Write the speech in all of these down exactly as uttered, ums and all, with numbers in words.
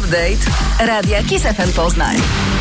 Update Radia Kiss F M Poznań.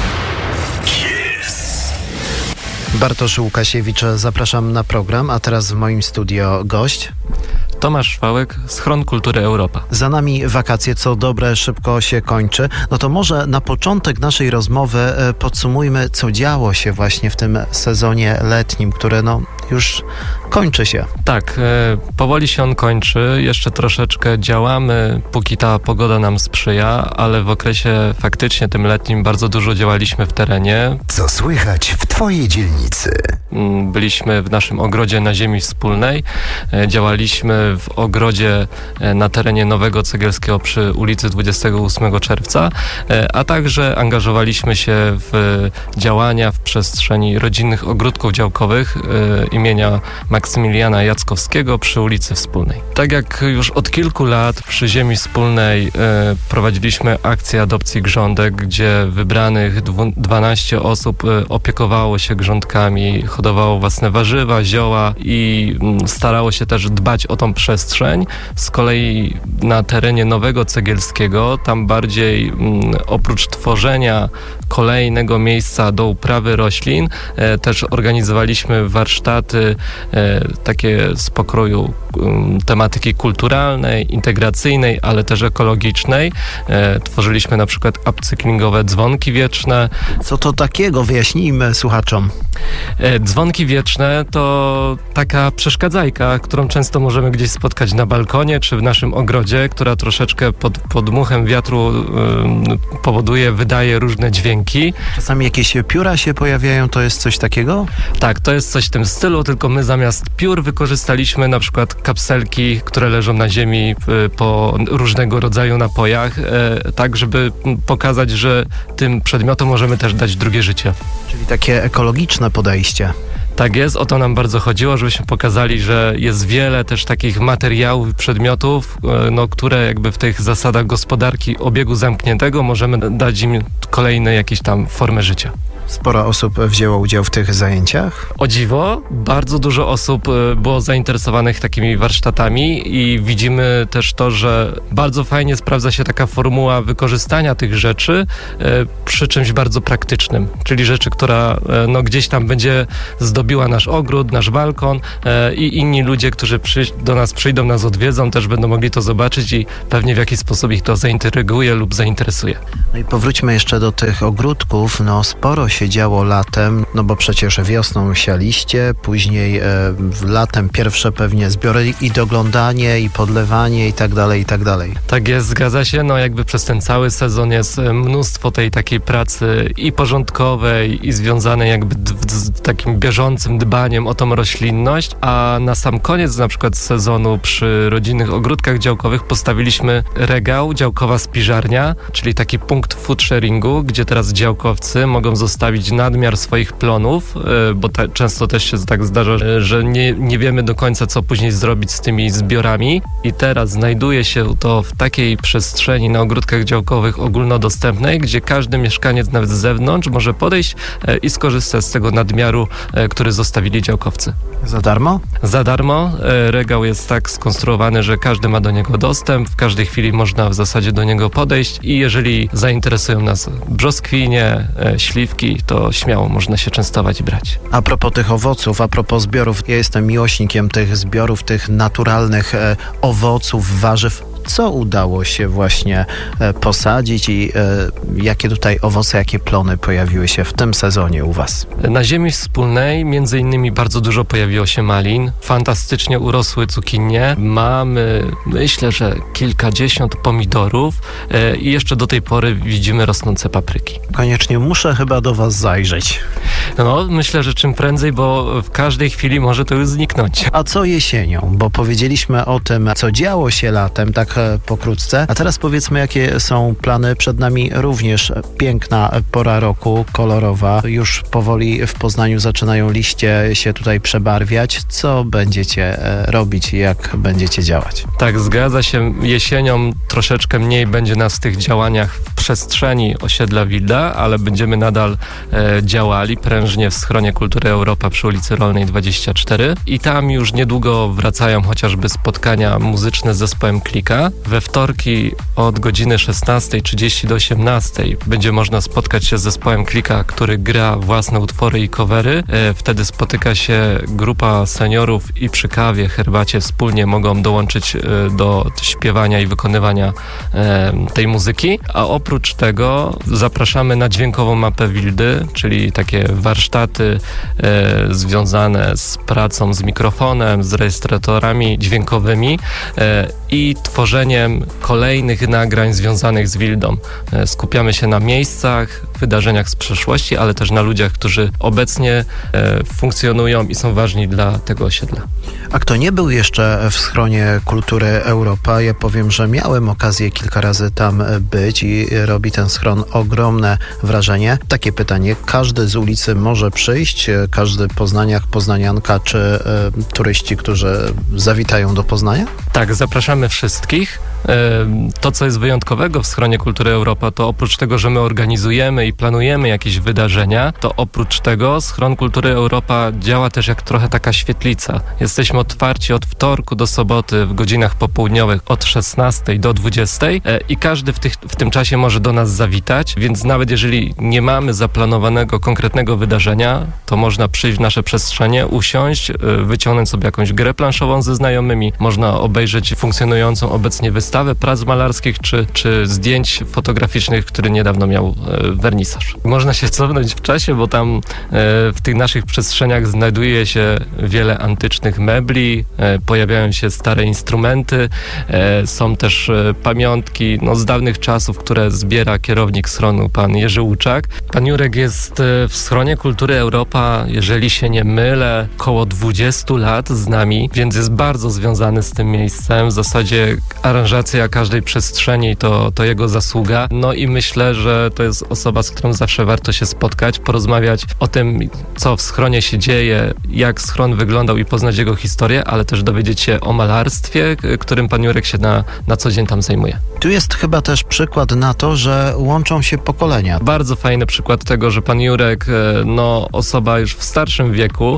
Bartosz Łukasiewicz, zapraszam na program, a teraz w moim studio gość Tomasz Szwałek, Schron Kultury Europa. Za nami wakacje, co dobre, szybko się kończy. No to może na początek naszej rozmowy podsumujmy, co działo się właśnie w tym sezonie letnim, który no już kończy się. Tak, e, powoli się on kończy, jeszcze troszeczkę działamy, póki ta pogoda nam sprzyja, ale w okresie faktycznie tym letnim bardzo dużo działaliśmy w terenie. Co słychać w Twojej dzielnicy? Byliśmy w naszym ogrodzie na ziemi wspólnej, e, działaliśmy w ogrodzie e, na terenie Nowego Cegielskiego przy ulicy dwudziestego ósmego czerwca, e, a także angażowaliśmy się w działania w przestrzeni rodzinnych ogródków działkowych e, imienia Maksymiliana Jackowskiego przy ulicy Wspólnej. Tak jak już od kilku lat przy ziemi wspólnej e, prowadziliśmy akcję adopcji grządek, gdzie wybranych dwanaście osób e, opiekowało się grządkami, hodowało własne warzywa, zioła i m, starało się też dbać o tą przestrzeń. Z kolei na terenie Nowego Cegielskiego, tam bardziej m, oprócz tworzenia kolejnego miejsca do uprawy roślin, e, też organizowaliśmy warsztaty e, takie z pokroju um, tematyki kulturalnej, integracyjnej, ale też ekologicznej. E, tworzyliśmy na przykład upcyklingowe dzwonki wieczne. Co to takiego? Wyjaśnijmy słuchaczom. E, dzwonki wieczne to taka przeszkadzajka, którą często możemy gdzieś spotkać na balkonie czy w naszym ogrodzie, która troszeczkę pod, pod muchem wiatru um, powoduje, wydaje różne dźwięki. Czasami jakieś pióra się pojawiają, to jest coś takiego? Tak, to jest coś w tym stylu, tylko my zamiast piór wykorzystaliśmy na przykład kapselki, które leżą na ziemi po różnego rodzaju napojach, tak żeby pokazać, że tym przedmiotom możemy też dać drugie życie. Czyli takie ekologiczne podejście. Tak jest, o to nam bardzo chodziło, żebyśmy pokazali, że jest wiele też takich materiałów i przedmiotów, no, które jakby w tych zasadach gospodarki obiegu zamkniętego możemy dać im kolejne jakieś tam formy życia. Sporo osób wzięło udział w tych zajęciach? O dziwo, bardzo dużo osób było zainteresowanych takimi warsztatami i widzimy też to, że bardzo fajnie sprawdza się taka formuła wykorzystania tych rzeczy przy czymś bardzo praktycznym, czyli rzeczy, która no, gdzieś tam będzie zdobiła nasz ogród, nasz balkon i inni ludzie, którzy przy, do nas przyjdą, nas odwiedzą, też będą mogli to zobaczyć i pewnie w jakiś sposób ich to zaintryguje lub zainteresuje. No i powróćmy jeszcze do tych ogródków. No sporo się działo latem, no bo przecież wiosną sialiście, później e, latem pierwsze pewnie zbiory i doglądanie, i podlewanie i tak dalej, i tak dalej. Tak jest, zgadza się, no jakby przez ten cały sezon jest mnóstwo tej takiej pracy i porządkowej, i związanej jakby d- z takim bieżącym dbaniem o tą roślinność, a na sam koniec na przykład sezonu przy rodzinnych ogródkach działkowych postawiliśmy regał, działkowa spiżarnia, czyli taki punkt food sharingu, gdzie teraz działkowcy mogą zostawić nadmiar swoich plonów, bo ta, często też się tak zdarza, że nie, nie wiemy do końca, co później zrobić z tymi zbiorami i teraz znajduje się to w takiej przestrzeni na ogródkach działkowych ogólnodostępnej, gdzie każdy mieszkaniec nawet z zewnątrz może podejść i skorzystać z tego nadmiaru, który zostawili działkowcy. Za darmo? Za darmo. Regał jest tak skonstruowany, że każdy ma do niego dostęp, w każdej chwili można w zasadzie do niego podejść i jeżeli zainteresują nas brzoskwinie, śliwki, to śmiało można się częstować i brać. A propos tych owoców, a propos zbiorów, ja jestem miłośnikiem tych zbiorów, tych naturalnych e, owoców, warzyw. Co udało się właśnie e, posadzić i e, jakie tutaj owoce, jakie plony pojawiły się w tym sezonie u Was? Na ziemi wspólnej między innymi bardzo dużo pojawiło się malin, fantastycznie urosły cukinie, mamy myślę, że kilkadziesiąt pomidorów e, i jeszcze do tej pory widzimy rosnące papryki. Koniecznie muszę chyba do Was zajrzeć. No, myślę, że czym prędzej, bo w każdej chwili może to już zniknąć. A co jesienią? Bo powiedzieliśmy o tym, co działo się latem, tak pokrótce. A teraz powiedzmy, jakie są plany przed nami. Również piękna pora roku, kolorowa. Już powoli w Poznaniu zaczynają liście się tutaj przebarwiać. Co będziecie robić i jak będziecie działać? Tak, zgadza się. Jesienią troszeczkę mniej będzie nas w tych działaniach w przestrzeni osiedla Wilda, ale będziemy nadal e, działali, prężnie w schronie Kultury Europa przy ulicy Rolnej dwadzieścia cztery i tam już niedługo wracają chociażby spotkania muzyczne z zespołem Klika. We wtorki od godziny szesnastej trzydzieści do osiemnastej będzie można spotkać się z zespołem Klika, który gra własne utwory i covery. Wtedy spotyka się grupa seniorów i przy kawie, herbacie wspólnie mogą dołączyć do śpiewania i wykonywania tej muzyki. A oprócz tego zapraszamy na dźwiękową mapę Wildy, czyli takie warsztaty związane z pracą z mikrofonem, z rejestratorami dźwiękowymi i tworzeniem kolejnych nagrań związanych z Wildą. Skupiamy się na miejscach, wydarzeniach z przeszłości, ale też na ludziach, którzy obecnie funkcjonują i są ważni dla tego osiedla. A kto nie był jeszcze w schronie Kultury Europa, ja powiem, że miałem okazję kilka razy tam być i robi ten schron ogromne wrażenie. Takie pytanie, każdy z ulicy może przyjść, każdy poznaniak, poznanianka czy y, turyści, którzy zawitają do Poznania? Tak, zapraszamy wszystkich. To, co jest wyjątkowego w schronie Kultury Europa, to oprócz tego, że my organizujemy i planujemy jakieś wydarzenia, to oprócz tego schron Kultury Europa działa też jak trochę taka świetlica. Jesteśmy otwarci od wtorku do soboty w godzinach popołudniowych od szesnastej do dwudziestej i każdy w, tych, w tym czasie może do nas zawitać, więc nawet jeżeli nie mamy zaplanowanego konkretnego wydarzenia, to można przyjść w nasze przestrzenie, usiąść, wyciągnąć sobie jakąś grę planszową ze znajomymi, można obejrzeć funkcjonującą obecnie wystawę prac malarskich czy, czy zdjęć fotograficznych, który niedawno miał e, wernisaż. Można się cofnąć w czasie, bo tam e, w tych naszych przestrzeniach znajduje się wiele antycznych mebli, e, pojawiają się stare instrumenty, e, są też e, pamiątki no, z dawnych czasów, które zbiera kierownik schronu, pan Jerzy Łuczak. Pan Jurek jest e, w schronie Kultury Europa, jeżeli się nie mylę, około dwudziestu lat z nami, więc jest bardzo związany z tym miejscem. W zasadzie aranżacja każdej przestrzeni to, to jego zasługa. No i myślę, że to jest osoba, z którą zawsze warto się spotkać, porozmawiać o tym, co w schronie się dzieje, jak schron wyglądał i poznać jego historię, ale też dowiedzieć się o malarstwie, którym pan Jurek się na, na co dzień tam zajmuje. Tu jest chyba też przykład na to, że łączą się pokolenia. Bardzo fajny przykład tego, że pan Jurek, no osoba już w starszym wieku,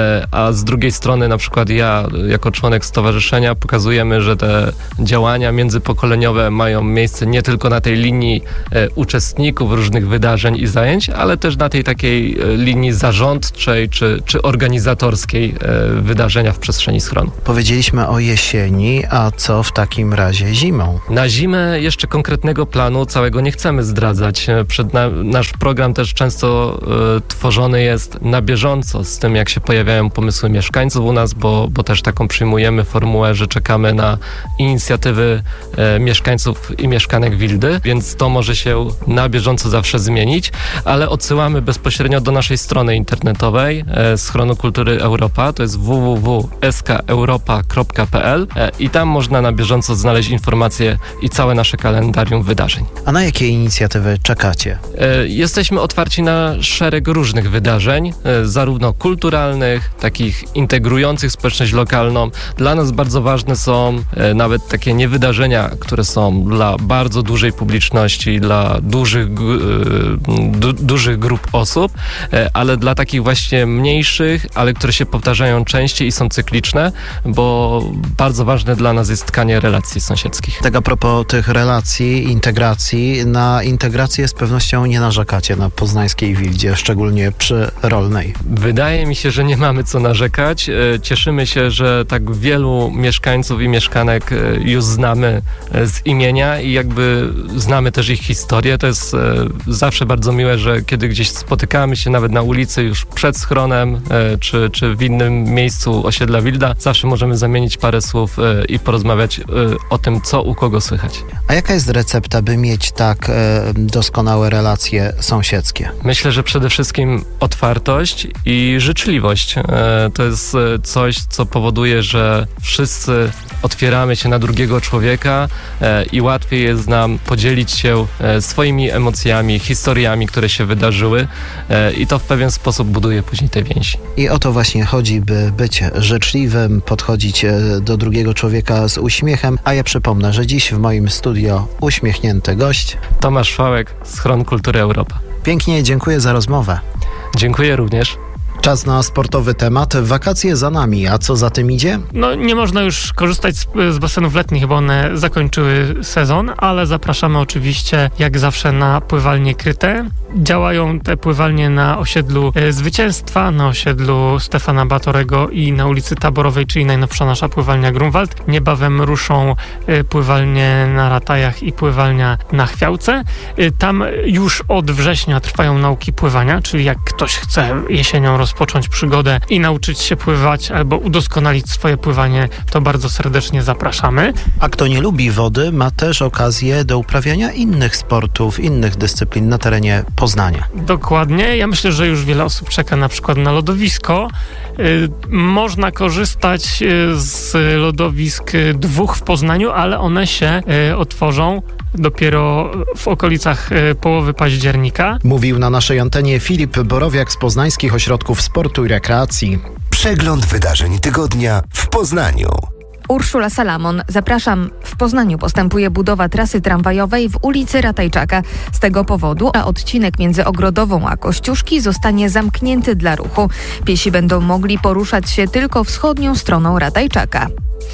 a z drugiej strony na przykład ja, jako członek stowarzyszenia, pokazujemy, że te działania międzypokoleniowe mają miejsce nie tylko na tej linii e, uczestników różnych wydarzeń i zajęć, ale też na tej takiej e, linii zarządczej czy, czy organizatorskiej e, wydarzenia w przestrzeni schronu. Powiedzieliśmy o jesieni, a co w takim razie zimą? Na zimę jeszcze konkretnego planu całego nie chcemy zdradzać. Przed na, nasz program też często e, tworzony jest na bieżąco z tym, jak się pojawiają pomysły mieszkańców u nas, bo, bo też taką przyjmujemy formułę, że czekamy na inicjatywy e, mieszkańców i mieszkanek Wildy, więc to może się na bieżąco zawsze zmienić, ale odsyłamy bezpośrednio do naszej strony internetowej e, Schronu Kultury Europa, to jest w w w kropka s k europa kropka p l e, i tam można na bieżąco znaleźć informacje i całe nasze kalendarium wydarzeń. A na jakie inicjatywy czekacie? E, jesteśmy otwarci na szereg różnych wydarzeń, e, zarówno kulturalnych, takich integrujących społeczność lokalną. Dla nas bardzo ważne są e, nawet takie niewydarzenia, które są dla bardzo dużej publiczności, dla dużych, du, dużych grup osób, ale dla takich właśnie mniejszych, ale które się powtarzają częściej i są cykliczne, bo bardzo ważne dla nas jest tkanie relacji sąsiedzkich. Tak a propos tych relacji, integracji, na integrację z pewnością nie narzekacie na poznańskiej Wildzie, szczególnie przy Rolnej. Wydaje mi się, że nie mamy co narzekać. Cieszymy się, że tak wielu mieszkańców i mieszkanek już znamy z imienia i jakby znamy też ich historię. To jest e, zawsze bardzo miłe, że kiedy gdzieś spotykamy się nawet na ulicy już przed schronem e, czy, czy w innym miejscu osiedla Wilda, zawsze możemy zamienić parę słów e, i porozmawiać e, o tym, co u kogo słychać. A jaka jest recepta, by mieć tak e, doskonałe relacje sąsiedzkie? Myślę, że przede wszystkim otwartość i życzliwość. E, to jest coś, co powoduje, że wszyscy otwieramy się na drugiego człowieka e, i łatwiej jest nam podzielić się e, swoimi emocjami, historiami, które się wydarzyły e, i to w pewien sposób buduje później te więzi. I o to właśnie chodzi, by być życzliwym, podchodzić do drugiego człowieka z uśmiechem, a ja przypomnę, że dziś w moim studio uśmiechnięty gość Tomasz Fałek, Schron Kultury Europa. Pięknie dziękuję za rozmowę. Dziękuję również. Czas na sportowy temat. Wakacje za nami, a co za tym idzie? No nie można już korzystać z, z basenów letnich, bo one zakończyły sezon, ale zapraszamy oczywiście jak zawsze na pływalnie kryte. Działają te pływalnie na osiedlu e, Zwycięstwa, na osiedlu Stefana Batorego i na ulicy Taborowej, czyli najnowsza nasza pływalnia Grunwald. Niebawem ruszą e, pływalnie na Ratajach i pływalnia na Chwiałce. E, tam już od września trwają nauki pływania, czyli jak ktoś chce jesienią rozpocząć przygodę i nauczyć się pływać albo udoskonalić swoje pływanie, to bardzo serdecznie zapraszamy. A kto nie lubi wody, ma też okazję do uprawiania innych sportów, innych dyscyplin na terenie Poznania. Dokładnie. Ja myślę, że już wiele osób czeka na przykład na lodowisko. Yy, można korzystać yy, z lodowisk yy, dwóch w Poznaniu, ale one się yy, otworzą dopiero w okolicach yy, połowy października. Mówił na naszej antenie Filip Borowiak z Poznańskich Ośrodków Sportu i Rekreacji. Przegląd wydarzeń tygodnia w Poznaniu. Urszula Salamon. Zapraszam. W Poznaniu postępuje budowa trasy tramwajowej w ulicy Ratajczaka. Z tego powodu a odcinek między Ogrodową a Kościuszki zostanie zamknięty dla ruchu. Piesi będą mogli poruszać się tylko wschodnią stroną Ratajczaka.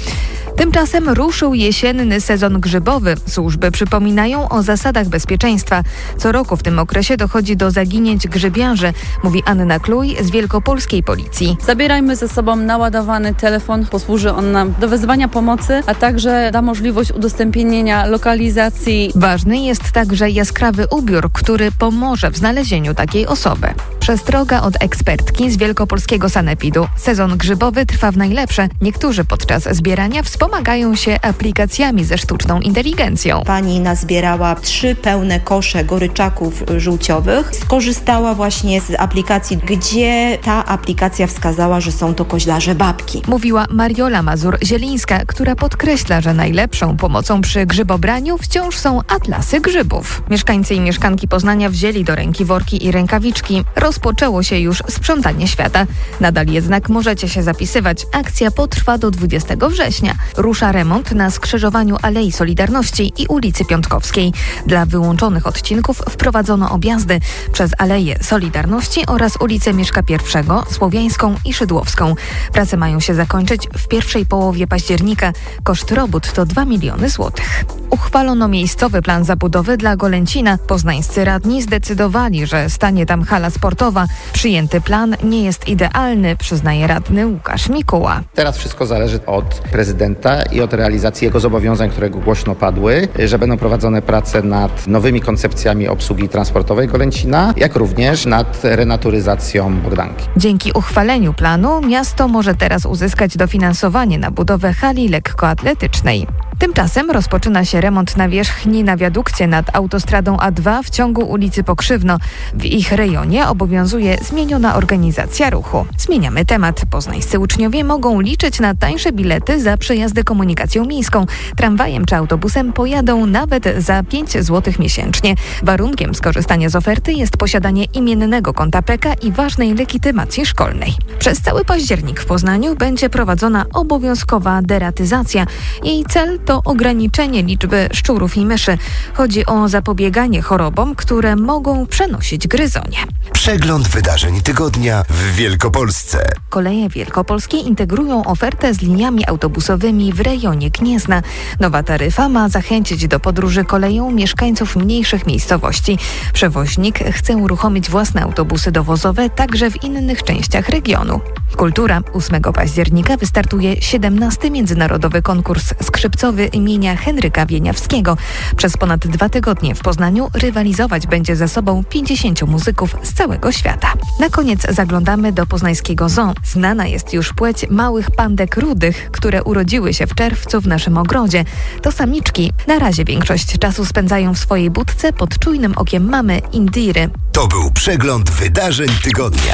Tymczasem ruszył jesienny sezon grzybowy. Służby przypominają o zasadach bezpieczeństwa. Co roku w tym okresie dochodzi do zaginięć grzybiarzy, mówi Anna Kluj z Wielkopolskiej Policji. Zabierajmy ze sobą naładowany telefon. Posłuży on nam do wezwania pomocy, a także da możliwość udostępnienia lokalizacji. Ważny jest także jaskrawy ubiór, który pomoże w znalezieniu takiej osoby. Przestroga od ekspertki z Wielkopolskiego Sanepidu. Sezon grzybowy trwa w najlepsze. Niektórzy podczas zbierania wspomagają się aplikacjami ze sztuczną inteligencją. Pani nazbierała trzy pełne kosze goryczaków żółciowych. Skorzystała właśnie z aplikacji, gdzie ta aplikacja wskazała, że są to koźlarze babki. Mówiła Mariola Mazur-Zielińska, która podkreśla, że najlepszą pomocą przy grzybobraniu wciąż są atlasy grzybów. Mieszkańcy i mieszkanki Poznania wzięli do ręki worki i rękawiczki. Rozpoczęło się już sprzątanie świata. Nadal jednak możecie się zapisywać. Akcja potrwa do dwudziestego września. Rusza remont na skrzyżowaniu Alei Solidarności i ulicy Piątkowskiej. Dla wyłączonych odcinków wprowadzono objazdy przez Aleję Solidarności oraz ulicę Mieszka I, Słowiańską i Szydłowską. Prace mają się zakończyć w pierwszej połowie października. Koszt robót to dwa miliony złotych. Uchwalono miejscowy plan zabudowy dla Golęcina. Poznańscy radni zdecydowali, że stanie tam hala sportowa. Przyjęty plan nie jest idealny, przyznaje radny Łukasz Mikuła. Teraz wszystko zależy od prezydenta i od realizacji jego zobowiązań, które głośno padły, że będą prowadzone prace nad nowymi koncepcjami obsługi transportowej Golęcina, jak również nad renaturyzacją Bogdanki. Dzięki uchwaleniu planu miasto może teraz uzyskać dofinansowanie na budowę hali lekkoatletycznej. Tymczasem rozpoczyna się remont nawierzchni na wiadukcie nad autostradą A dwa w ciągu ulicy Pokrzywno. W ich rejonie obowiązuje zmieniona organizacja ruchu. Zmieniamy temat. Poznańscy uczniowie mogą liczyć na tańsze bilety za przejazdy komunikacją miejską. Tramwajem czy autobusem pojadą nawet za pięć złotych miesięcznie. Warunkiem skorzystania z oferty jest posiadanie imiennego konta P K i ważnej legitymacji szkolnej. Przez cały październik w Poznaniu będzie prowadzona obowiązkowa deratyzacja. Jej cel to ograniczenie liczby szczurów i myszy. Chodzi o zapobieganie chorobom, które mogą przenosić gryzonie. Przegląd wydarzeń tygodnia w Wielkopolsce. Koleje wielkopolskie integrują ofertę z liniami autobusowymi w rejonie Gniezna. Nowa taryfa ma zachęcić do podróży koleją mieszkańców mniejszych miejscowości. Przewoźnik chce uruchomić własne autobusy dowozowe także w innych częściach regionu. Kultura. ósmego października wystartuje siedemnasty Międzynarodowy Konkurs Skrzypcowy imienia Henryka Wieniawskiego. Przez ponad dwa tygodnie w Poznaniu rywalizować będzie ze sobą pięćdziesięciu muzyków z całego świata. Na koniec zaglądamy do poznańskiego zoo. Znana jest już płeć małych pandek rudych, które urodziły się w czerwcu w naszym ogrodzie. To samiczki. Na razie większość czasu spędzają w swojej budce pod czujnym okiem mamy Indiry. To był przegląd wydarzeń tygodnia.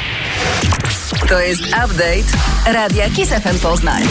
To jest update Radia Kiss F M Poznań.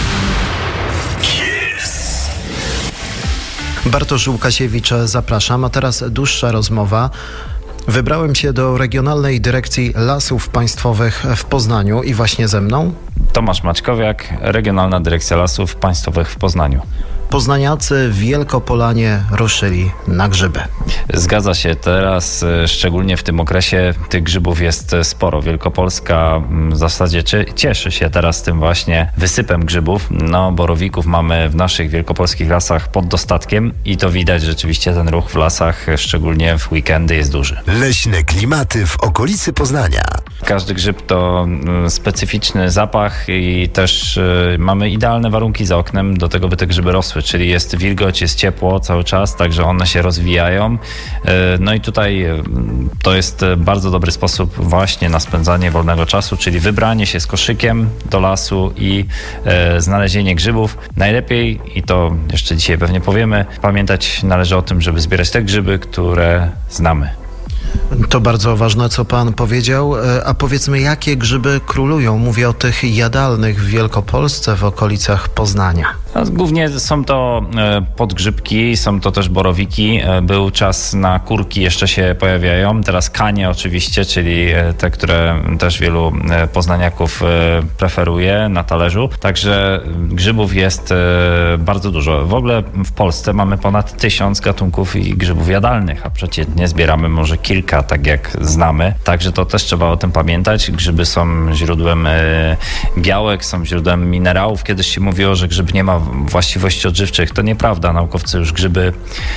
Bartosz Łukasiewicz, zapraszam. A teraz dłuższa rozmowa. Wybrałem się do Regionalnej Dyrekcji Lasów Państwowych w Poznaniu i właśnie ze mną Tomasz Maćkowiak, Regionalna Dyrekcja Lasów Państwowych w Poznaniu. Poznaniacy w Wielkopolanie ruszyli na grzyby. Zgadza się. Teraz, szczególnie w tym okresie, tych grzybów jest sporo. Wielkopolska w zasadzie cieszy się teraz tym właśnie wysypem grzybów. No, borowików mamy w naszych wielkopolskich lasach pod dostatkiem i to widać rzeczywiście, ten ruch w lasach, szczególnie w weekendy, jest duży. Leśne klimaty w okolicy Poznania. Każdy grzyb to specyficzny zapach i też mamy idealne warunki za oknem do tego, by te grzyby rosły, czyli jest wilgoć, jest ciepło cały czas, także one się rozwijają. No i tutaj to jest bardzo dobry sposób właśnie na spędzanie wolnego czasu, czyli wybranie się z koszykiem do lasu i znalezienie grzybów. Najlepiej, i to jeszcze dzisiaj pewnie powiemy, pamiętać należy o tym, żeby zbierać te grzyby, które znamy. To bardzo ważne, co pan powiedział. A powiedzmy, jakie grzyby królują? Mówię o tych jadalnych w Wielkopolsce, w okolicach Poznania. Głównie są to podgrzybki, są to też borowiki. Był czas na kurki, jeszcze się pojawiają. Teraz kanie oczywiście, czyli te, które też wielu poznaniaków preferuje na talerzu. Także grzybów jest bardzo dużo. W ogóle w Polsce mamy ponad tysiąc gatunków i grzybów jadalnych, a przeciętnie zbieramy może kilka, tak jak znamy. Także to też trzeba o tym pamiętać. Grzyby są źródłem białek, są źródłem minerałów. Kiedyś się mówiło, że grzyb nie ma właściwości odżywczych. To nieprawda. Naukowcy już grzyby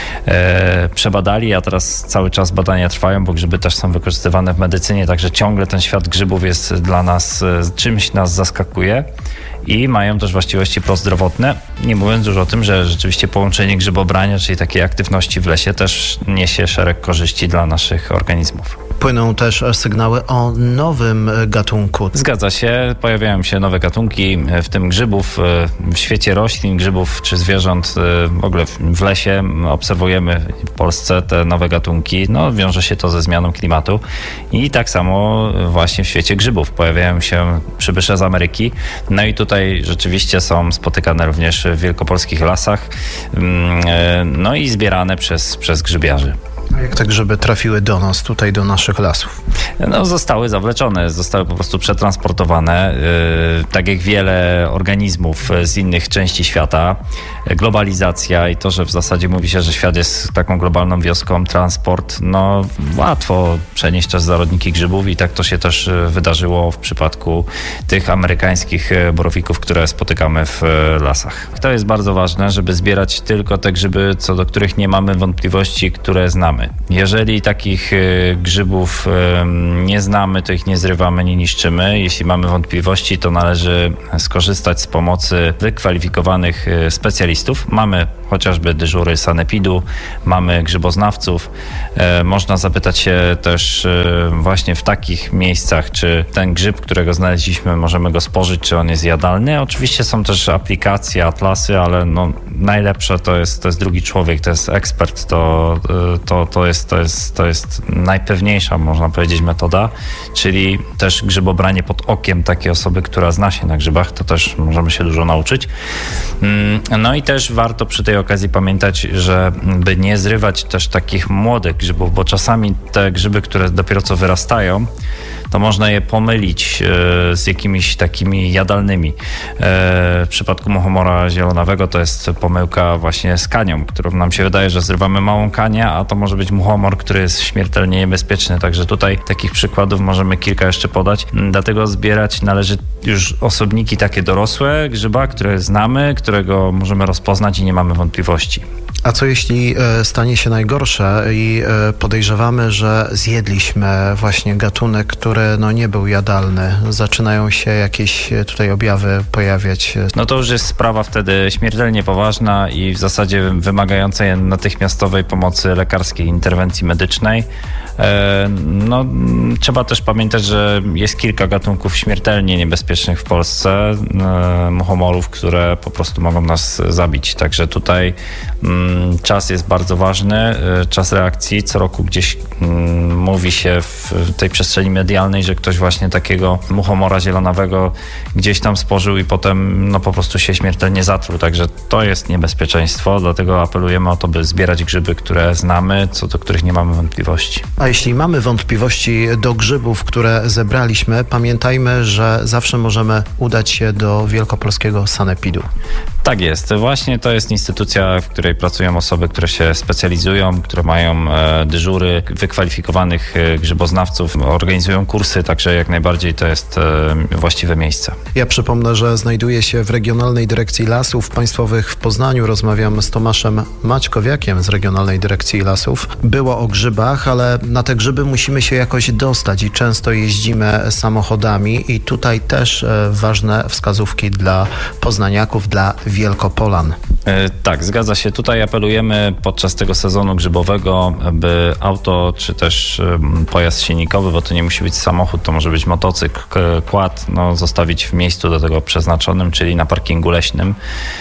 e, przebadali, a teraz cały czas badania trwają, bo grzyby też są wykorzystywane w medycynie, także ciągle ten świat grzybów jest dla nas, e, czymś nas zaskakuje i mają też właściwości prozdrowotne. Nie mówiąc już o tym, że rzeczywiście połączenie grzybobrania, czyli takiej aktywności w lesie, też niesie szereg korzyści dla naszych organizmów. Płyną też sygnały o nowym gatunku. Zgadza się, pojawiają się nowe gatunki, w tym grzybów w świecie roślin, grzybów czy zwierząt w ogóle w lesie. Obserwujemy w Polsce te nowe gatunki. No, wiąże się to ze zmianą klimatu i tak samo właśnie w świecie grzybów pojawiają się przybysze z Ameryki. No i tutaj rzeczywiście są spotykane również w wielkopolskich lasach, no i zbierane przez, przez grzybiarzy. A jak te grzyby trafiły do nas, tutaj do naszych lasów? No, zostały zawleczone, zostały po prostu przetransportowane, yy, tak jak wiele organizmów z innych części świata. Globalizacja i to, że w zasadzie mówi się, że świat jest taką globalną wioską, transport, no łatwo przenieść też zarodniki grzybów i tak to się też wydarzyło w przypadku tych amerykańskich borowików, które spotykamy w lasach. To jest bardzo ważne, żeby zbierać tylko te grzyby, co do których nie mamy wątpliwości, które znamy. Jeżeli takich grzybów nie znamy, to ich nie zrywamy, nie niszczymy. Jeśli mamy wątpliwości, to należy skorzystać z pomocy wykwalifikowanych specjalistów. Mamy chociażby dyżury sanepidu, mamy grzyboznawców. Można zapytać się też właśnie w takich miejscach, czy ten grzyb, którego znaleźliśmy, możemy go spożyć, czy on jest jadalny. Oczywiście są też aplikacje, atlasy, ale no, najlepsze to jest, to jest drugi człowiek, to jest ekspert, to, to, to, jest, to, jest, to jest najpewniejsza, można powiedzieć, metoda, czyli też grzybobranie pod okiem takiej osoby, która zna się na grzybach, to też możemy się dużo nauczyć. No i też warto przy tej okazji pamiętać, że by nie zrywać też takich młodych grzybów, bo czasami te grzyby, które dopiero co wyrastają, to można je pomylić e, z jakimiś takimi jadalnymi. E, w przypadku muchomora zielonawego to jest pomyłka właśnie z kanią, którą nam się wydaje, że zrywamy małą kanię, a to może być muchomor, który jest śmiertelnie niebezpieczny. Także tutaj takich przykładów możemy kilka jeszcze podać. Dlatego zbierać należy już osobniki takie dorosłe grzyba, które znamy, którego możemy rozpoznać i nie mamy wątpliwości. A co jeśli stanie się najgorsze i podejrzewamy, że zjedliśmy właśnie gatunek, który no nie był jadalny? Zaczynają się jakieś tutaj objawy pojawiać? No to już jest sprawa wtedy śmiertelnie poważna i w zasadzie wymagająca natychmiastowej pomocy lekarskiej, interwencji medycznej. No, trzeba też pamiętać, że jest kilka gatunków śmiertelnie niebezpiecznych w Polsce, muchomorów, które po prostu mogą nas zabić. Także tutaj czas jest bardzo ważny, czas reakcji. Co roku gdzieś mówi się w tej przestrzeni medialnej, że ktoś właśnie takiego muchomora zielonawego gdzieś tam spożył i potem no, po prostu się śmiertelnie zatruł. Także to jest niebezpieczeństwo, dlatego apelujemy o to, by zbierać grzyby, które znamy, co do których nie mamy wątpliwości. A jeśli mamy wątpliwości do grzybów, które zebraliśmy, pamiętajmy, że zawsze możemy udać się do wielkopolskiego sanepidu. Tak jest. Właśnie to jest instytucja, w której pracują osoby, które się specjalizują, które mają e, dyżury wykwalifikowanych e, grzyboznawców, organizują kursy, także jak najbardziej to jest e, właściwe miejsce. Ja przypomnę, że znajduję się w Regionalnej Dyrekcji Lasów Państwowych w Poznaniu. Rozmawiam z Tomaszem Maćkowiakiem z Regionalnej Dyrekcji Lasów. Było o grzybach, ale na te grzyby musimy się jakoś dostać i często jeździmy samochodami i tutaj też e, ważne wskazówki dla poznaniaków, dla Wielkopolan. E, tak, zgadza się. Tutaj apelujemy podczas tego sezonu grzybowego, by auto czy też e, pojazd silnikowy, bo to nie musi być samochód, to może być motocykl, quad, no, zostawić w miejscu do tego przeznaczonym, czyli na parkingu leśnym,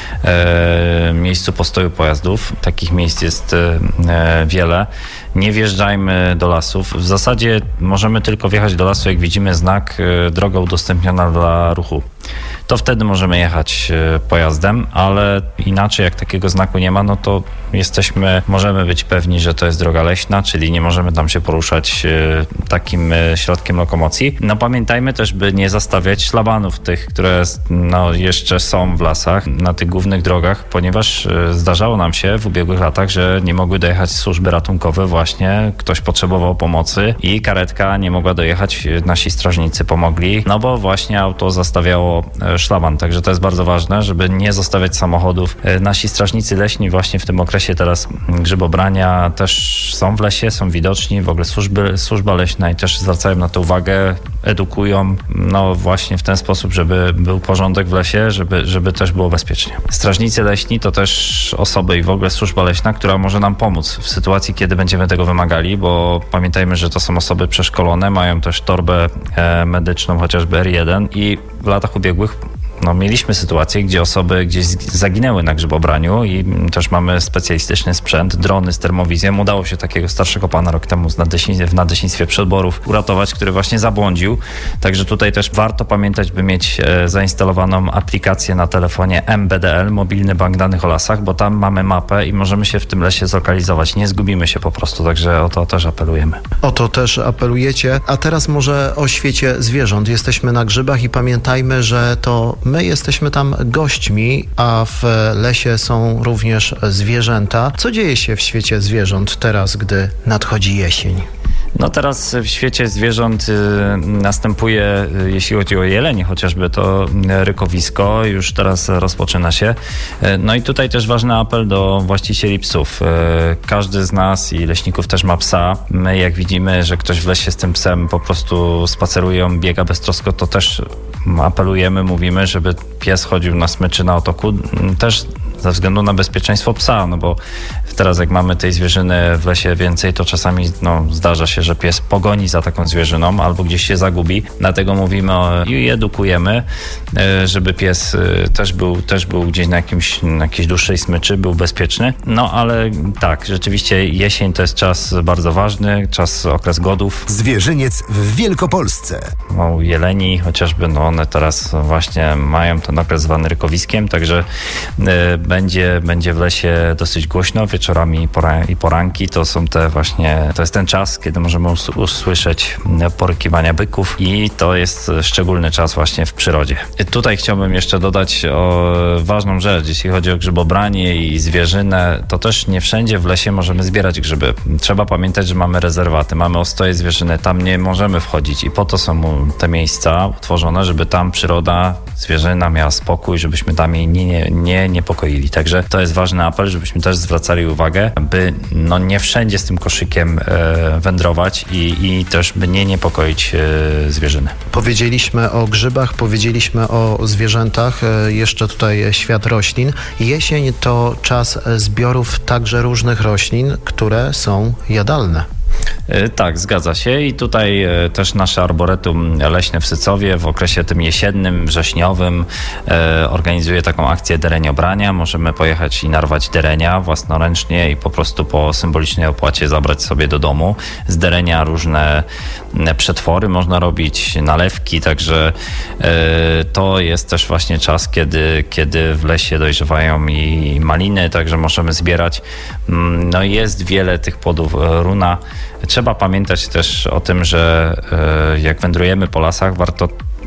e, miejscu postoju pojazdów. Takich miejsc jest e, wiele. Nie wjeżdżajmy do lasów. W zasadzie możemy tylko wjechać do lasu, jak widzimy znak e, droga udostępniona dla ruchu. To wtedy możemy jechać pojazdem, ale inaczej jak takiego znaku nie ma, no to jesteśmy, możemy być pewni, że to jest droga leśna, czyli nie możemy tam się poruszać takim środkiem lokomocji. No pamiętajmy też, by nie zastawiać szlabanów tych, które no, jeszcze są w lasach, na tych głównych drogach, ponieważ zdarzało nam się w ubiegłych latach, że nie mogły dojechać służby ratunkowe, właśnie ktoś potrzebował pomocy i karetka nie mogła dojechać, nasi strażnicy pomogli, no bo właśnie auto zastawiało szlaban. Także to jest bardzo ważne, żeby nie zostawiać samochodów. Nasi strażnicy leśni właśnie w tym okresie teraz grzybobrania też są w lesie, są widoczni, w ogóle służby, służba leśna i też zwracają na to uwagę, edukują, no właśnie w ten sposób, żeby był porządek w lesie, żeby, żeby też było bezpiecznie. Strażnicy leśni to też osoby i w ogóle służba leśna, która może nam pomóc w sytuacji, kiedy będziemy tego wymagali, bo pamiętajmy, że to są osoby przeszkolone, mają też torbę e, medyczną, chociażby R jeden i w latach ubiegłych no, mieliśmy sytuację, gdzie osoby gdzieś zaginęły na grzybobraniu i też mamy specjalistyczny sprzęt, drony z termowizją. Udało się takiego starszego pana rok temu z nadleśnictwie, w nadleśnictwie Przedborów uratować, który właśnie zabłądził. Także tutaj też warto pamiętać, by mieć e, zainstalowaną aplikację na telefonie M B D L, Mobilny Bank Danych o Lasach, bo tam mamy mapę i możemy się w tym lesie zlokalizować. Nie zgubimy się po prostu, także o to też apelujemy. O to też apelujecie. A teraz może o świecie zwierząt. Jesteśmy na grzybach i pamiętajmy, że to my jesteśmy tam gośćmi, a w lesie są również zwierzęta. Co dzieje się w świecie zwierząt teraz, gdy nadchodzi jesień? No teraz w świecie zwierząt y, następuje, y, jeśli chodzi o jelenie chociażby, to rykowisko już teraz rozpoczyna się. Y, no i tutaj też ważny apel do właścicieli psów. Y, każdy z nas i leśników też ma psa. My jak widzimy, że ktoś w lesie z tym psem po prostu spaceruje, biega beztrosko, to też apelujemy, mówimy, żeby pies chodził na smyczy na otoku. Też ze względu na bezpieczeństwo psa, no bo teraz jak mamy tej zwierzyny w lesie więcej, to czasami no, zdarza się, że pies pogoni za taką zwierzyną albo gdzieś się zagubi. Dlatego mówimy o, i edukujemy, żeby pies też był, też był gdzieś na, jakimś, na jakiejś dłuższej smyczy, był bezpieczny. No ale tak, rzeczywiście jesień to jest czas bardzo ważny, czas, okres godów. Zwierzyniec w Wielkopolsce. No, jeleni chociażby, no one teraz właśnie mają ten okres zwany rykowiskiem, także y, będzie, będzie w lesie dosyć głośno, wieczorami i poranki to są te właśnie, to jest ten czas, kiedy możemy us- usłyszeć porykiwania byków i to jest szczególny czas właśnie w przyrodzie. I tutaj chciałbym jeszcze dodać o ważną rzecz, jeśli chodzi o grzybobranie i zwierzynę, to też nie wszędzie w lesie możemy zbierać grzyby. Trzeba pamiętać, że mamy rezerwaty, mamy ostoje zwierzyny, tam nie możemy wchodzić i po to są te miejsca utworzone, żeby tam przyroda, zwierzyna miała spokój, żebyśmy tam jej nie, nie, nie niepokoili. Także to jest ważny apel, żebyśmy też zwracali uwagę, by no nie wszędzie z tym koszykiem e, wędrować i, i też by nie niepokoić e, zwierzyny. Powiedzieliśmy o grzybach, powiedzieliśmy o zwierzętach, e, jeszcze tutaj świat roślin. Jesień to czas zbiorów także różnych roślin, które są jadalne. Tak, zgadza się i tutaj też nasze arboretum leśne w Sycowie w okresie tym jesiennym, wrześniowym organizuje taką akcję dereniobrania. Możemy pojechać i narwać derenia własnoręcznie i po prostu po symbolicznej opłacie zabrać sobie do domu. Z derenia różne przetwory można robić, nalewki, także to jest też właśnie czas, kiedy, kiedy w lesie dojrzewają i maliny, także możemy zbierać. No i jest wiele tych płodów runa. Trzeba pamiętać też o tym, że jak wędrujemy po lasach, warto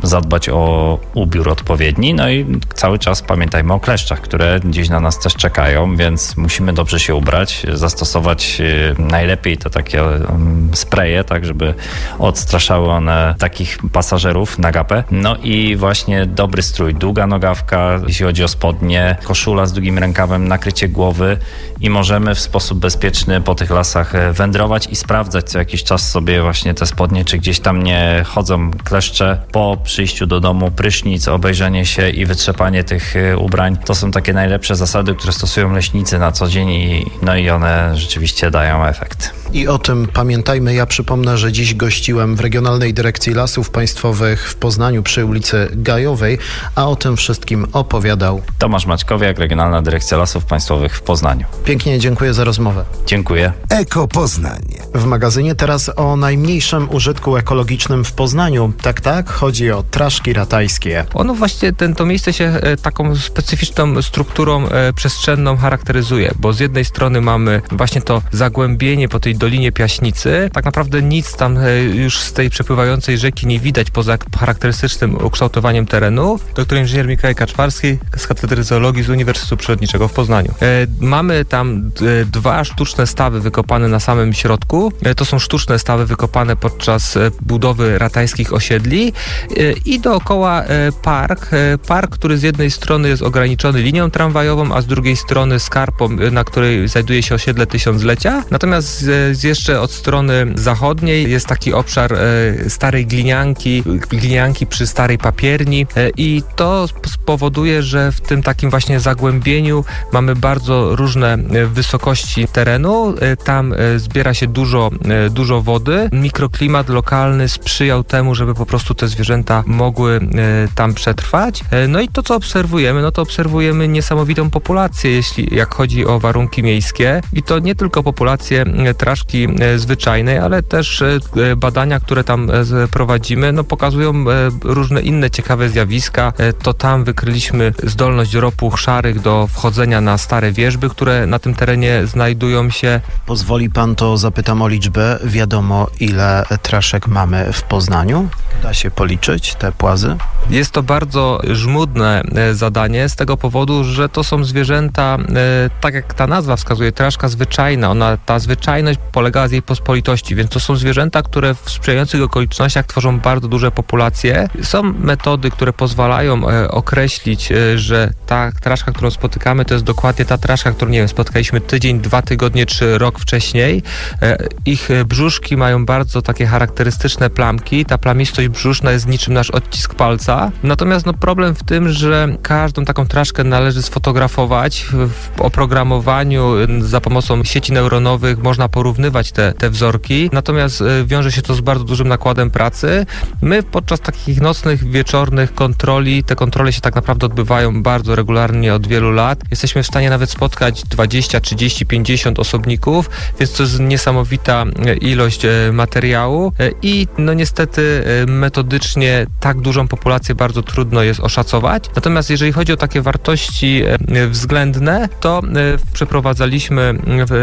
zadbać o ubiór odpowiedni. No i cały czas pamiętajmy o kleszczach, które gdzieś na nas też czekają, więc musimy dobrze się ubrać, zastosować najlepiej to takie spreje, tak żeby odstraszały one takich pasażerów na gapę. No i właśnie dobry strój, długa nogawka, jeśli chodzi o spodnie, koszula z długim rękawem, nakrycie głowy i możemy w sposób bezpieczny po tych lasach wędrować i sprawdzać co jakiś czas sobie właśnie te spodnie, czy gdzieś tam nie chodzą kleszcze. Po przyjściu do domu prysznic, obejrzenie się i wytrzepanie tych ubrań. To są takie najlepsze zasady, które stosują leśnicy na co dzień i, no i one rzeczywiście dają efekt. I o tym pamiętajmy. Ja przypomnę, że dziś gościłem w Regionalnej Dyrekcji Lasów Państwowych w Poznaniu przy ulicy Gajowej, a o tym wszystkim opowiadał Tomasz Maćkowiak, Regionalna Dyrekcja Lasów Państwowych w Poznaniu. Pięknie dziękuję za rozmowę. Dziękuję. Eko Poznań. W magazynie teraz o najmniejszym użytku ekologicznym w Poznaniu. Tak, tak, chodzi o traszki ratajskie. Ono właśnie, ten, to miejsce się e, taką specyficzną strukturą e, przestrzenną charakteryzuje, bo z jednej strony mamy właśnie to zagłębienie po tej Dolinie Piaśnicy. Tak naprawdę nic tam e, już z tej przepływającej rzeki nie widać poza charakterystycznym ukształtowaniem terenu. Doktor inżynier Mikołaj Kaczmarski z Katedry Zoologii z Uniwersytetu Przyrodniczego w Poznaniu. E, mamy tam e, dwa sztuczne stawy wykopane na samym środku. E, to są sztuczne stawy wykopane podczas e, budowy ratajskich osiedli e, i dookoła e, park. E, park, który z jednej strony jest ograniczony linią tramwajową, a z drugiej strony skarpą, e, na której znajduje się osiedle Tysiąclecia. Natomiast z, z jeszcze od strony zachodniej jest taki obszar e, starej glinianki, glinianki przy starej papierni e, i to spowoduje, że w tym takim właśnie zagłębieniu mamy bardzo różne e, wysokości terenu. E, tam e, zbiera się dużo, e, dużo wody. Mikroklimat lokalny sprzyjał temu, żeby po prostu te zwierzęta mogły e, tam przetrwać. E, no i to, co obserwujemy, no to obserwujemy niesamowitą populację, jeśli jak chodzi o warunki miejskie i to nie tylko populację e, traszki e, zwyczajnej, ale też e, badania, które tam e, prowadzimy, no pokazują e, różne inne ciekawe zjawiska. E, to tam wykryliśmy zdolność ropuch szarych do wchodzenia na stare wierzby, które na tym terenie znajdują się. Pozwoli pan, to zapytam o liczbę. Wiadomo, ile traszek mamy w Poznaniu? Da się policzyć te płazy? Jest to bardzo żmudne zadanie z tego powodu, że to są zwierzęta, tak jak ta nazwa wskazuje, traszka zwyczajna. Ona, ta zwyczajność polega z jej pospolitości, więc to są zwierzęta, które w sprzyjających okolicznościach tworzą bardzo duże populacje. Są metody, które pozwalają określić, że ta traszka, którą spotykamy, to jest dokładnie ta traszka, którą, nie wiem, spotkaliśmy tydzień, dwa tygodnie czy rok wcześniej. Ich brzuszki mają bardzo takie charakterystyczne plamki. Ta plamistość brzuszna jest niczym nasz odcisk palca. Natomiast no, problem w tym, że każdą taką traszkę należy sfotografować. W oprogramowaniu za pomocą sieci neuronowych można porównywać te, te wzorki. Natomiast wiąże się to z bardzo dużym nakładem pracy. My podczas takich nocnych, wieczornych kontroli, te kontrole się tak naprawdę odbywają bardzo regularnie od wielu lat. Jesteśmy w stanie nawet spotkać dwadzieścia, trzydzieści, pięćdziesiąt osobników, więc to jest niesamowita ilość materiału i no niestety metodycznie tak dużą populację bardzo trudno jest oszacować. Natomiast jeżeli chodzi o takie wartości względne, to przeprowadzaliśmy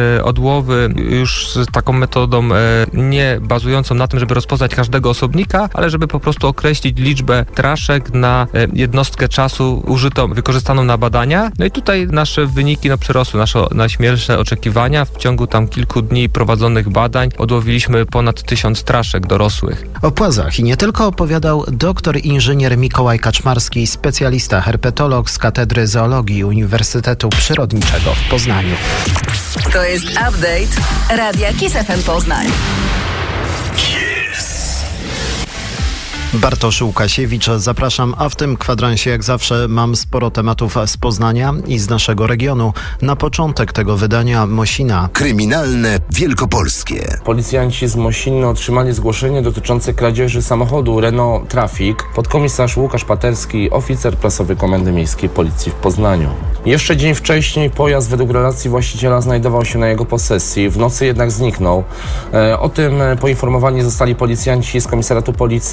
odłowy już z taką metodą nie bazującą na tym, żeby rozpoznać każdego osobnika, ale żeby po prostu określić liczbę traszek na jednostkę czasu użytą, wykorzystaną na badania. No i tutaj nasze wyniki no, przerosły nasze najśmielsze oczekiwania. W ciągu tam kilku dni prowadzonych badań odłowiliśmy ponad tysiąc traszek dorosłych. O płazach i nie tylko opowiadał doktor inżynier Mikołaj Kaczmarski, specjalista herpetolog z Katedry Zoologii Uniwersytetu Przyrodniczego w Poznaniu. To jest update Radia Kiss F M Poznań. Bartosz Łukasiewicz, zapraszam, a w tym kwadransie jak zawsze mam sporo tematów z Poznania i z naszego regionu. Na początek tego wydania Mosina. Kryminalne Wielkopolskie. Policjanci z Mosiny otrzymali zgłoszenie dotyczące kradzieży samochodu Renault Traffic. Podkomisarz Łukasz Paterski, oficer prasowy Komendy Miejskiej Policji w Poznaniu. Jeszcze dzień wcześniej pojazd według relacji właściciela znajdował się na jego posesji. W nocy jednak zniknął. O tym poinformowani zostali policjanci z komisariatu policji w Mosinie.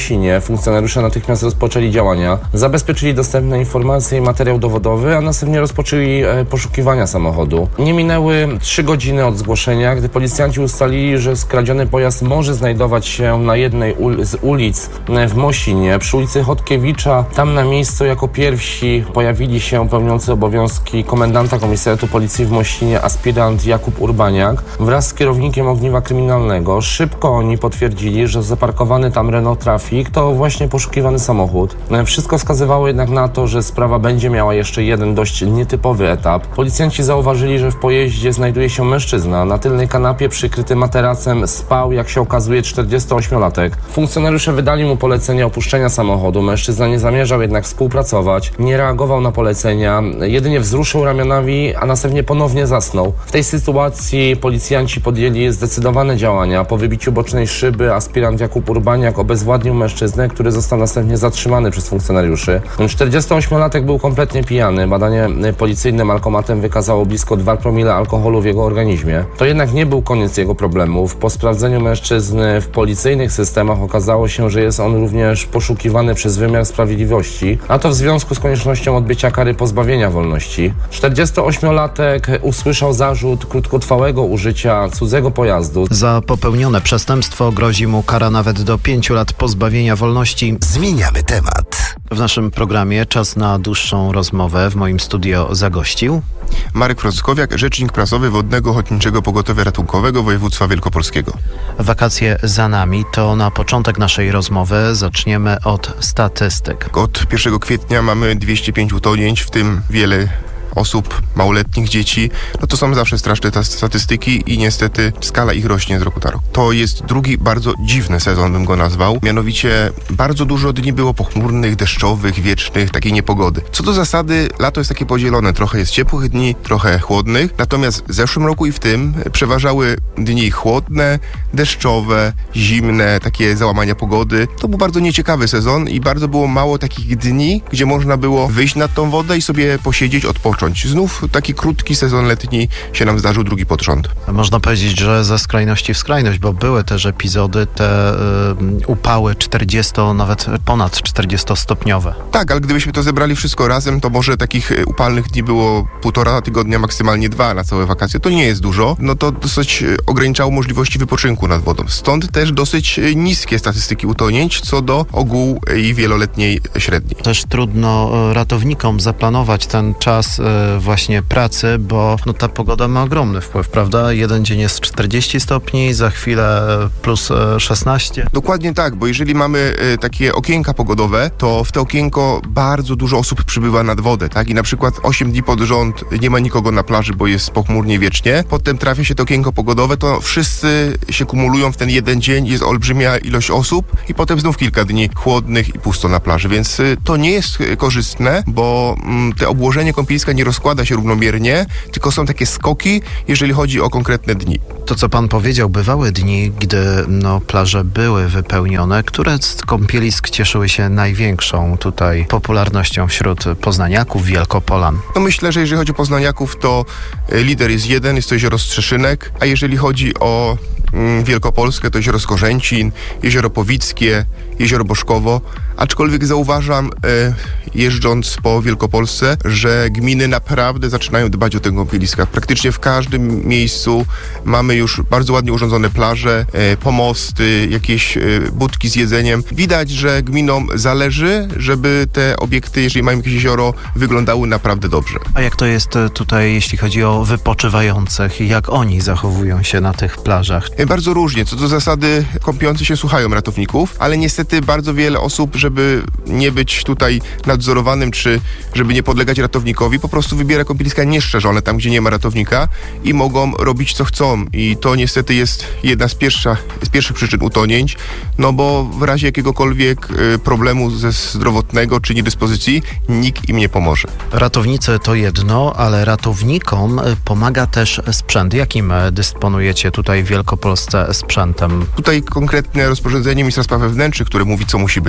Mosinie funkcjonariusze natychmiast rozpoczęli działania, zabezpieczyli dostępne informacje i materiał dowodowy, a następnie rozpoczęli e, poszukiwania samochodu. Nie minęły trzy godziny od zgłoszenia, gdy policjanci ustalili, że skradziony pojazd może znajdować się na jednej ul- z ulic w Mosinie, przy ulicy Chodkiewicza. Tam na miejscu jako pierwsi pojawili się pełniący obowiązki komendanta komisariatu policji w Mosinie aspirant Jakub Urbaniak wraz z kierownikiem ogniwa kryminalnego. Szybko oni potwierdzili, że zaparkowany tam Renault Traffic to właśnie poszukiwany samochód. Wszystko wskazywało jednak na to, że sprawa będzie miała jeszcze jeden dość nietypowy etap. Policjanci zauważyli, że w pojeździe znajduje się mężczyzna. Na tylnej kanapie przykryty materacem spał, jak się okazuje, czterdziestoośmiolatek. Funkcjonariusze wydali mu polecenie opuszczenia samochodu. Mężczyzna nie zamierzał jednak współpracować, nie reagował na polecenia, jedynie wzruszył ramionami, a następnie ponownie zasnął. W tej sytuacji policjanci podjęli zdecydowane działania. Po wybiciu bocznej szyby aspirant Jakub Urbaniak obezwładnił mężczyznę, który został następnie zatrzymany przez funkcjonariuszy. czterdziestoośmiolatek był kompletnie pijany. Badanie policyjnym alkomatem wykazało blisko dwa promile alkoholu w jego organizmie. To jednak nie był koniec jego problemów. Po sprawdzeniu mężczyzny w policyjnych systemach okazało się, że jest on również poszukiwany przez wymiar sprawiedliwości, a to w związku z koniecznością odbycia kary pozbawienia wolności. czterdziestoośmiolatek usłyszał zarzut krótkotrwałego użycia cudzego pojazdu. Za popełnione przestępstwo grozi mu kara nawet do pięciu lat pozbawienia wolności. Zmieniamy temat. W naszym programie czas na dłuższą rozmowę. W moim studio zagościł Marek Frockowiak, rzecznik prasowy Wodnego Ochotniczego Pogotowia Ratunkowego Województwa Wielkopolskiego. Wakacje za nami, to na początek naszej rozmowy zaczniemy od statystyk. Od pierwszego kwietnia mamy dwieście pięć utonięć, w tym wiele osób, małoletnich dzieci. No to są zawsze straszne te statystyki i niestety skala ich rośnie z roku na rok. To jest drugi bardzo dziwny sezon, bym go nazwał. Mianowicie bardzo dużo dni było pochmurnych, deszczowych, wiecznych, takiej niepogody. Co do zasady, lato jest takie podzielone. Trochę jest ciepłych dni, trochę chłodnych. Natomiast w zeszłym roku i w tym przeważały dni chłodne, deszczowe, zimne, takie załamania pogody. To był bardzo nieciekawy sezon i bardzo było mało takich dni, gdzie można było wyjść nad tą wodę i sobie posiedzieć, odpocząć. Znów taki krótki sezon letni się nam zdarzył, drugi pod rząd. Można powiedzieć, że ze skrajności w skrajność, bo były też epizody, te y, upały czterdziesto, nawet ponad czterdziestostopniowe. Tak, ale gdybyśmy to zebrali wszystko razem, to może takich upalnych dni było półtora tygodnia, maksymalnie dwa na całe wakacje. To nie jest dużo. No to dosyć ograniczało możliwości wypoczynku nad wodą. Stąd też dosyć niskie statystyki utonięć co do ogółu i wieloletniej średniej. Też trudno ratownikom zaplanować ten czas właśnie pracy, bo no, ta pogoda ma ogromny wpływ, prawda? Jeden dzień jest czterdzieści stopni, za chwilę plus szesnaście. Dokładnie tak, bo jeżeli mamy takie okienka pogodowe, to w to okienko bardzo dużo osób przybywa nad wodę, tak? I na przykład osiem dni pod rząd nie ma nikogo na plaży, bo jest pochmurnie wiecznie. Potem trafia się to okienko pogodowe, to wszyscy się kumulują w ten jeden dzień, jest olbrzymia ilość osób i potem znów kilka dni chłodnych i pusto na plaży, więc to nie jest korzystne, bo mm, te obłożenie kąpieliska nie rozkłada się równomiernie, tylko są takie skoki, jeżeli chodzi o konkretne dni. To, co pan powiedział, bywały dni, gdy no, plaże były wypełnione. Które z kąpielisk cieszyły się największą tutaj popularnością wśród poznaniaków, wielkopolan? No myślę, że jeżeli chodzi o poznaniaków, to lider jest jeden, jest to jezioro Strzeszynek, a jeżeli chodzi o mm, Wielkopolskę, to jezioro Skorzęcin, jezioro Powickie, jezioro Boszkowo. Aczkolwiek zauważam, e, jeżdżąc po Wielkopolsce, że gminy naprawdę zaczynają dbać o te kąpieliska. Praktycznie w każdym miejscu mamy już bardzo ładnie urządzone plaże, e, pomosty, jakieś e, budki z jedzeniem. Widać, że gminom zależy, żeby te obiekty, jeżeli mają jakieś jezioro, wyglądały naprawdę dobrze. A jak to jest tutaj, jeśli chodzi o wypoczywających? Jak oni zachowują się na tych plażach? E, bardzo różnie. Co do zasady, kąpiący się słuchają ratowników, ale niestety bardzo wiele osób, żeby nie być tutaj nadzorowanym, czy żeby nie podlegać ratownikowi, po prostu wybiera kąpieliska nieszczerzone, tam gdzie nie ma ratownika i mogą robić co chcą. I to niestety jest jedna z, pierwsza, z pierwszych przyczyn utonięć, no bo w razie jakiegokolwiek y, problemu ze zdrowotnego czy niedyspozycji nikt im nie pomoże. Ratownicy to jedno, ale ratownikom pomaga też sprzęt. Jakim dysponujecie tutaj w Wielkopolsce sprzętem? Tutaj konkretne rozporządzenie Ministra Spraw Wewnętrznych, które mówi, co musi być, tak?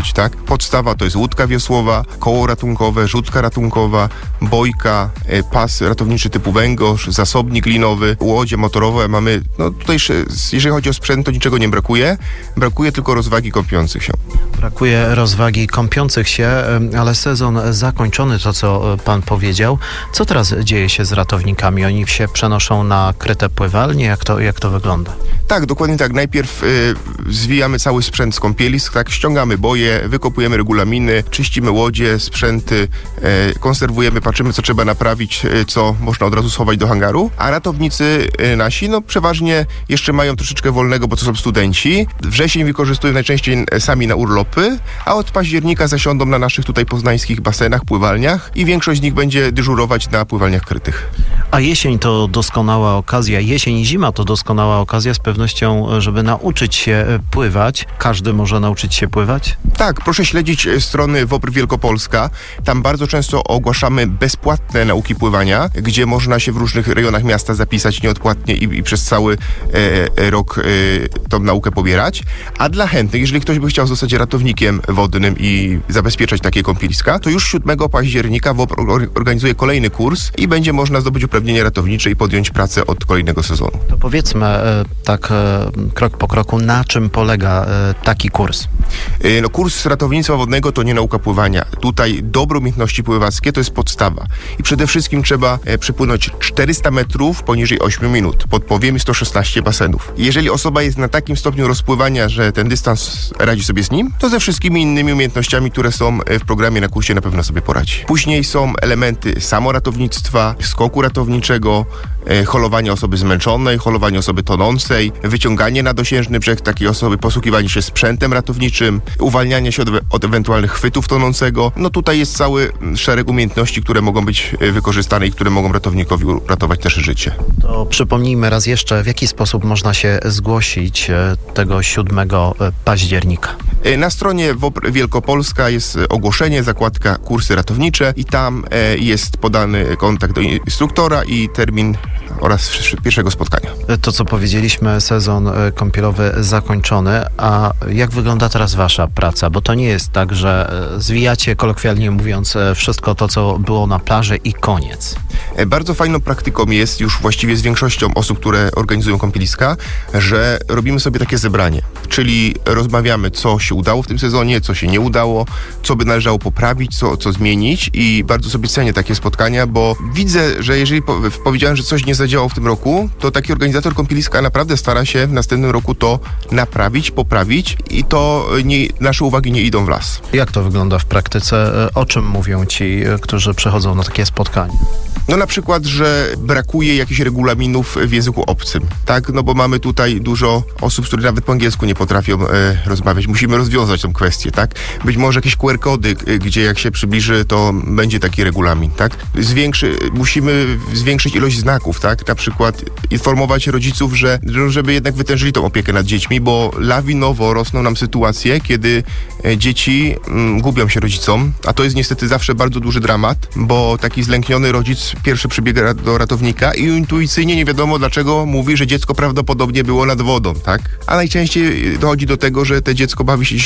Podstawa to jest łódka wiosłowa, koło ratunkowe, rzutka ratunkowa, bojka, pas ratowniczy typu węgorz, zasobnik linowy, łodzie motorowe. Mamy, no tutaj jeżeli chodzi o sprzęt, to niczego nie brakuje. Brakuje tylko rozwagi kąpiących się. Brakuje rozwagi kąpiących się, ale sezon zakończony, to co pan powiedział. Co teraz dzieje się z ratownikami? Oni się przenoszą na kryte pływalnie? Jak to, jak to wygląda? Tak, dokładnie tak. Najpierw y, zwijamy cały sprzęt z kąpielisk, tak, ściągamy boje, wykopujemy regulaminy, czyścimy łodzie, sprzęty, y, konserwujemy, patrzymy, co trzeba naprawić, y, co można od razu schować do hangaru, a ratownicy y, nasi, no przeważnie jeszcze mają troszeczkę wolnego, bo to są studenci. Wrzesień wykorzystują najczęściej sami na urlopy, a od października zasiądą na naszych tutaj poznańskich basenach, pływalniach i większość z nich będzie dyżurować na pływalniach krytych. A jesień to doskonała okazja, jesień i zima to doskonała okazja z pewnością, żeby nauczyć się pływać. Każdy może nauczyć się pływać? Tak, proszę śledzić strony W O P R Wielkopolska. Tam bardzo często ogłaszamy bezpłatne nauki pływania, gdzie można się w różnych rejonach miasta zapisać nieodpłatnie i, i przez cały e, rok e, tą naukę pobierać. A dla chętnych, jeżeli ktoś by chciał zostać ratownikiem wodnym i zabezpieczać takie kąpieliska, to już siódmego października W O P R organizuje kolejny kurs i będzie można zdobyć uprawnienie ratownicze i podjąć pracę od kolejnego sezonu. To powiedzmy e, tak e, krok po kroku, na czym polega e, taki kurs? E, no, kurs ratownictwa wodnego to nie nauka pływania. Tutaj dobre umiejętności pływackie to jest podstawa. I przede wszystkim trzeba e, przepłynąć czterysta metrów poniżej ośmiu minut. Podpowiem sto szesnaście basenów. Jeżeli osoba jest na takim stopniu rozpływania, że ten dystans radzi sobie z nim, to ze wszystkimi innymi umiejętnościami, które są w programie na kursie, na pewno sobie poradzi. Później są elementy samoratownictwa, skoku ratowniczego, e, holowania osoby zmęczonej, holowania osoby tonącej, wyciąganie na dosiężny brzeg takiej osoby, posługiwanie się sprzętem ratowniczym, uwalnianie się od, od ewentualnych chwytów tonącego. No tutaj jest cały szereg umiejętności, które mogą być wykorzystane i które mogą ratownikowi uratować też życie. To przypomnijmy raz jeszcze, w jaki sposób można się zgłosić tego siódmego października. Na stronie W O P R Wielkopolska jest ogłoszenie, zakładka kursy ratownicze i tam jest podany kontakt do instruktora i termin oraz pierwszego spotkania. To, co powiedzieliśmy, sezon kąpielowy zakończony, a jak wygląda teraz wasza praca? Bo to nie jest tak, że zwijacie, kolokwialnie mówiąc, wszystko to, co było na plaży i koniec. Bardzo fajną praktyką jest już właściwie z większością osób, które organizują kąpieliska, że robimy sobie takie zebranie, czyli rozmawiamy, co się udało w tym sezonie, co się nie udało, co by należało poprawić, co, co zmienić i bardzo sobie cenię takie spotkania, bo widzę, że jeżeli po, powiedziałem, że coś nie zadziałało w tym roku, to taki organizator kąpieliska naprawdę stara się w następnym roku to naprawić, poprawić i to nie, nasze uwagi nie idą w las. Jak to wygląda w praktyce? O czym mówią ci, którzy przychodzą na takie spotkanie? No na przykład, że brakuje jakichś regulaminów w języku obcym, tak? No bo mamy tutaj dużo osób, które nawet po angielsku nie potrafią e, rozmawiać. Musimy rozwiązać tę kwestię, tak? Być może jakieś Q R kody, gdzie jak się przybliży, to będzie taki regulamin, tak? Zwiększy, musimy zwiększyć ilość znaków, tak? Na przykład informować rodziców, że żeby jednak wytężyli tą opiekę nad dziećmi, bo lawinowo rosną nam sytuacje, kiedy e, dzieci mm, gubią się rodzicom, a to jest niestety zawsze bardzo duży dramat, bo taki zlękniony rodzic pierwszy przybiega do ratownika i intuicyjnie nie wiadomo dlaczego mówi, że dziecko prawdopodobnie było nad wodą, tak? A najczęściej dochodzi do tego, że te dziecko bawi się